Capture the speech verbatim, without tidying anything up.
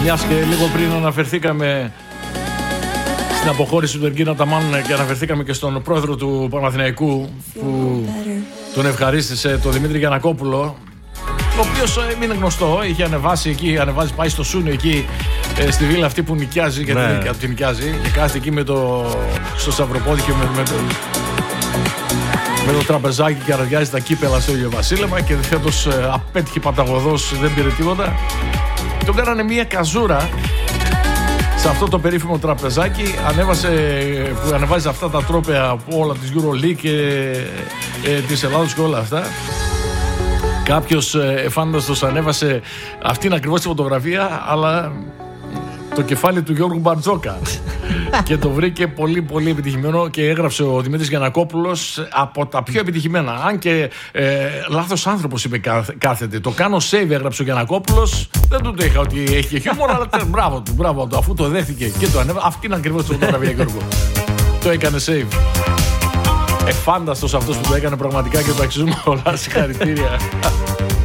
Μιας και λίγο πριν αναφερθήκαμε στην αποχώρηση του Εργκίνα Ταμάν και αναφερθήκαμε και στον πρόεδρο του Παναθηναϊκού που τον ευχαρίστησε, τον Δημήτρη Γιαννακόπουλο, ο οποίος έμεινε γνωστό, είχε ανεβάσει εκεί, ανεβάζει, πάει στο Σούνιο εκεί, ε, στη βίλα αυτή που νοικιάζει, γιατί ναι. την νοικιάζει, και κάθεται εκεί με το, στο Σταυροπόδι και με, με, το, με το τραπεζάκι και αραδιάζει τα κύπελα στο ίδιο βασίλεμα, και φέτος ε, απέτυχε παταγωδός, δεν πήρε τίποτα. Τον κάνανε μια καζούρα σε αυτό το περίφημο τραπεζάκι, ανέβασε, που ανεβάζει αυτά τα τρόπαια από όλα της EuroLeague και ε, της Ελλάδος και όλα αυτά. Κάποιος ε, εφάνταστος ανέβασε αυτήν ακριβώς τη φωτογραφία, αλλά το κεφάλι του Γιώργου Μπαρτζόκα και το βρήκε πολύ πολύ επιτυχημένο και έγραψε ο Δημήτρης Γιαννακόπουλος από τα πιο επιτυχημένα. Αν και ε, λάθος άνθρωπος είπε κάθεται. Το κάνω save, έγραψε ο Γιαννακόπουλος. Δεν του το είχα ότι έχει χιούμορ, αλλά μπράβο του, μπράβο του, αφού το δέθηκε και το ανέβασε. Αυτή είναι ακριβώς τη φωτογραφία, Γιώργο. Το έκανε save. Εφάνταστος αυτός που το έκανε πραγματικά και το αξίζουμε πολλά. Συγχαρητήρια.